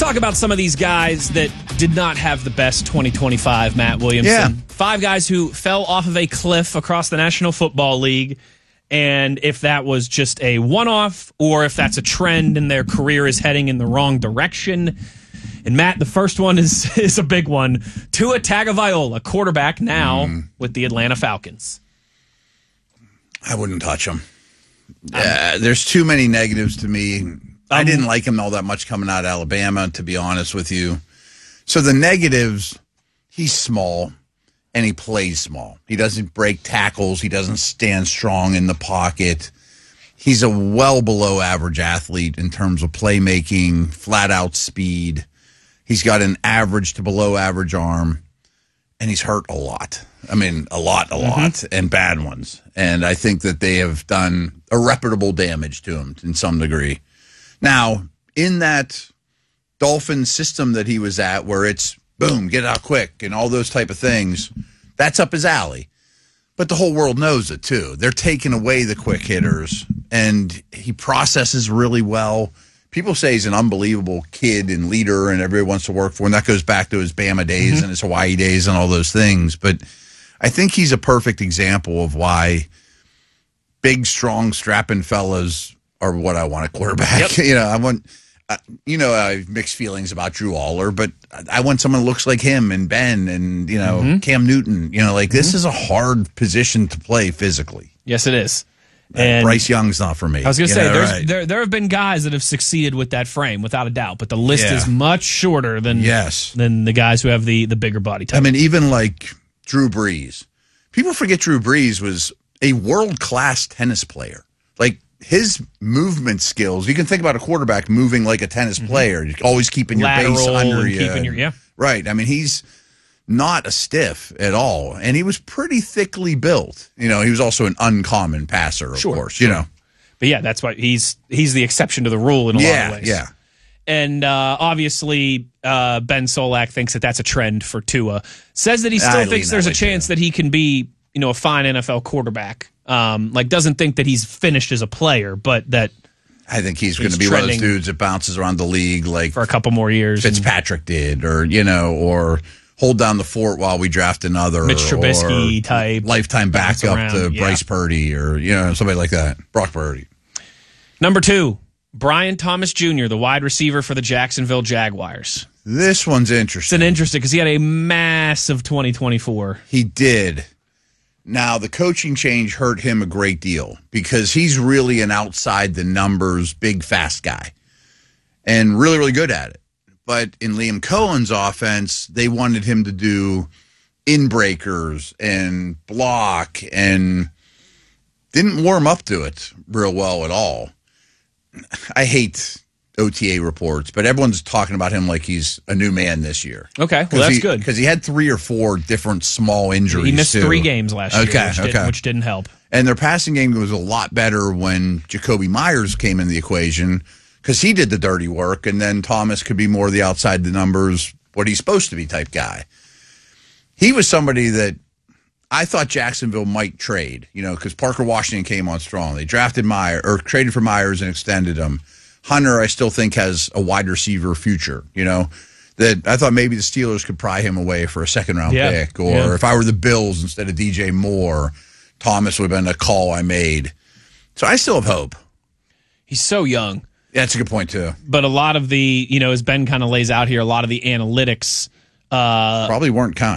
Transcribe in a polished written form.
talk about some of these guys that did not have the best 2025, Matt Williamson. Yeah. 5 guys who fell off of a cliff across the National Football League, and if that was just a one-off or if that's a trend and their career is heading in the wrong direction. And, Matt, the first one is a big one. Tua Tagovailoa, quarterback now with the Atlanta Falcons. I wouldn't touch him. There's too many negatives to me. I didn't like him all that much coming out of Alabama, to be honest with you. So the negatives, he's small, and he plays small. He doesn't break tackles. He doesn't stand strong in the pocket. He's a well below average athlete in terms of playmaking, flat-out speed. He's got an average to below average arm, and he's hurt a lot. I mean, a lot, and bad ones. And I think that they have done irreparable damage to him in some degree. Now, in that Dolphin system that he was at, where it's boom, get out quick, and all those type of things, that's up his alley. But the whole world knows it, too. They're taking away the quick hitters, and he processes really well. People say he's an unbelievable kid and leader, and everybody wants to work for him. That goes back to his Bama days and his Hawaii days and all those things. But I think he's a perfect example of why big, strong, strapping fellas are what I want a quarterback. Yep. I have mixed feelings about Drew Aller, but I want someone who looks like him and Ben and, Cam Newton. This is a hard position to play physically. Yes, it is. And Bryce Young's not for me. I was going to say, there have been guys that have succeeded with that frame, without a doubt, but the list is much shorter than the guys who have the bigger body type. I mean, even like Drew Brees. People forget Drew Brees was a world-class tennis player. Like, his movement skills, you can think about a quarterback moving like a tennis player, always keeping your base under you. Right. I mean, he's not a stiff at all, and he was pretty thickly built. He was also an uncommon passer, of course. But yeah, that's why he's the exception to the rule in a lot of ways. Yeah. And obviously, Ben Solak thinks that that's a trend for Tua. Says that he still thinks there's a chance that he can be, a fine NFL quarterback. Doesn't think that he's finished as a player, but that I think he's going to be one of those dudes that bounces around the league like for a couple more years. Fitzpatrick did, or hold down the fort while we draft another Mitch Trubisky type lifetime backup to Bryce Purdy or somebody like that. Brock Purdy. Number 2, Brian Thomas Jr., the wide receiver for the Jacksonville Jaguars. This one's interesting. It's interesting because he had a massive 2024. He did. Now, the coaching change hurt him a great deal because he's really an outside the numbers, big, fast guy and really, really good at it. But in Liam Cohen's offense, they wanted him to do in-breakers and block and didn't warm up to it real well at all. I hate OTA reports, but everyone's talking about him like he's a new man this year. Okay, well, that's good. Because he had 3 or 4 different small injuries. He missed 3 games last year, which didn't help. And their passing game was a lot better when Jacoby Myers came in the equation because he did the dirty work, and then Thomas could be more the outside the numbers, what he's supposed to be type guy. He was somebody that I thought Jacksonville might trade, because Parker Washington came on strong. They drafted Myers or traded for Myers and extended him. Hunter, I still think, has a wide receiver future, that I thought maybe the Steelers could pry him away for a second-round pick. Or if I were the Bills instead of DJ Moore, Thomas would have been a call I made. So I still have hope. He's so young. Yeah, that's a good point, too. But a lot of the, as Ben kind of lays out here, a lot of the analytics probably weren't kind.